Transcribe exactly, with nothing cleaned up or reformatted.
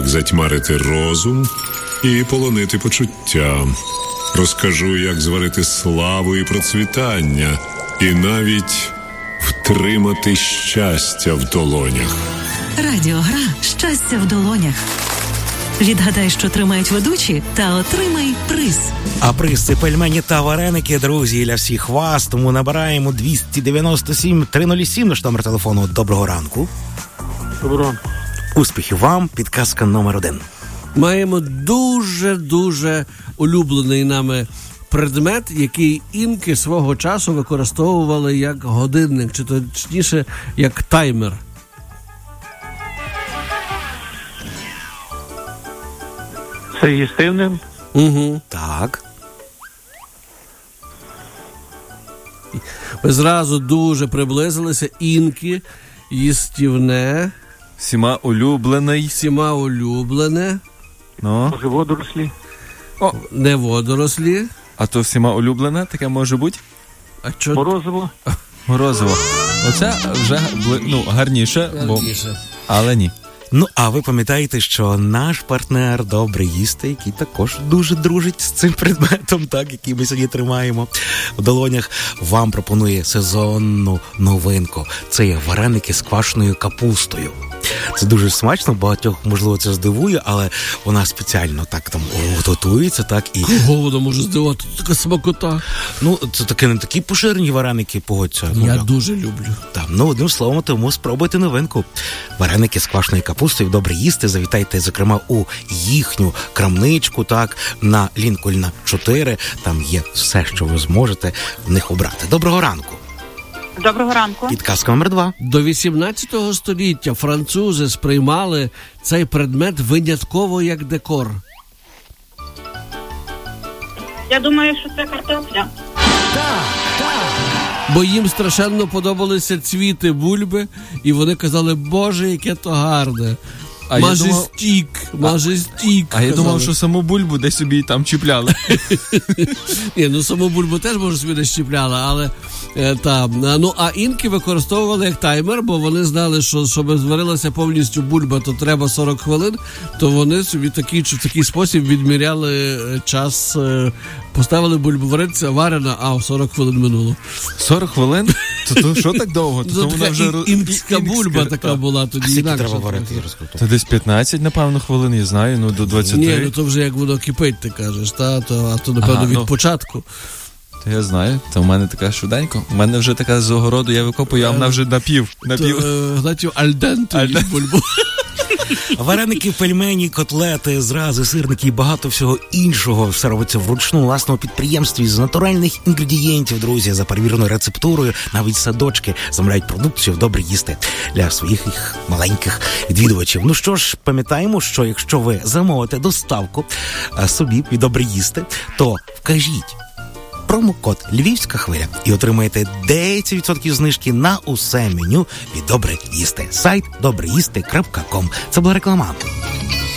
як затьмарити розум і полонити почуття. Розкажу, як зварити славу і процвітання, і навіть втримати щастя в долонях. Радіогра «Щастя в долонях». Відгадай, що тримають ведучі, та отримай приз. А приз – це пельмені та вареники, друзі, для всіх вас. Тому набираємо двісті дев'яносто сім триста сім, наш номер телефону. Доброго ранку. Доброго ранку. Успіхів вам. Підказка номер один. Маємо дуже-дуже улюблений нами предмет, який інки свого часу використовували як годинник, чи точніше, як таймер. Це їстивним? Угу. Так. Ви зразу дуже приблизилися. Інки, їстівне. Всіма улюблений. Всіма улюблене. Ну. Може, водорослі? О. Не водорослі. А то всіма улюблене, таке може бути? А чо... Морозиво? Морозиво. Оце вже ну, гарніше, гарніше. Бо... але ні. Ну, а ви пам'ятаєте, що наш партнер «Добре їсти», який також дуже дружить з цим предметом, так, який ми сьогодні тримаємо в долонях, вам пропонує сезонну новинку. Це є вареники з квашеною капустою. Це дуже смачно, багатьох, можливо, це здивує, але вона спеціально так там готується, так, і... Кого вона може здивувати? Така смакота. Ну, це таки не такі поширені вареники, погодься. Я ну, дуже люблю. Так, ну, одним словом, тому спробуйте новинку. Вареники з квашеною капустою «Добре їсти». Завітайте, зокрема, у їхню крамничку, так, на Лінкольна чотири. Там є все, що ви зможете в них обрати. Доброго ранку. Доброго ранку. Підказка номер два. До вісімнадцятого століття французи сприймали цей предмет винятково як декор. Я думаю, що це картопля. Так, так. Бо їм страшенно подобалися цвіти бульби, і вони казали, боже, яке то гарне. А маже я думав... стік, маже стік. А я думав, що саму бульбу десь собі там чіпляли. Ні, ну саму бульбу теж, може, собі не чіпляли, але е, там. Ну, а інки використовували як таймер, бо вони знали, що щоб зварилася повністю бульба, то треба сорок хвилин, то вони собі такий, в такий спосіб відміряли час, е, поставили бульбу варитися, варена, а сорок хвилин минуло. сорок хвилин? То, то що так довго? То, то то вона вже ін- інкська бульба така була тоді. А скільки інакше треба варити? Та десь п'ятнадцять, напевно, хвилин, я знаю, ну до двадцяти. Ні, ну то вже як воно кипить, ти кажеш, та, то, а то, напевно, Ага, від ну. початку. Та я знаю, то в мене така швиденько. У мене вже така з огороду, я викопую, а вона вже напів. напів. То, е, знаєте, альденте Альден- бульбу. Вареники, пельмені, котлети, зрази, сирники і багато всього іншого все робиться вручну у власному підприємстві з натуральних інгредієнтів, друзі, за перевіреною рецептурою. Навіть садочки замовляють продукцію «Добре їсти» для своїх їх маленьких відвідувачів. Ну що ж, пам'ятаємо, що якщо ви замовите доставку собі від «Добре їсти», то вкажіть промокод «Львівська хвиля» і отримаєте десять відсотків знижки на усе меню від «Добре їсти». Сайт добре їсти крапка ком. Це була реклама.